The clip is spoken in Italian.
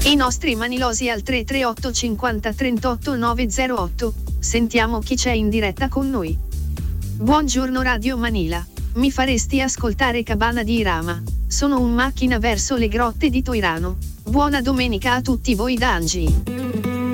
I nostri manilosi al 338 50 38 908. Sentiamo chi c'è in diretta con noi. Buongiorno Radio Manila. Mi faresti ascoltare Cabana di Irama? Sono un macchina verso le grotte di Toirano. Buona domenica a tutti voi da Angie.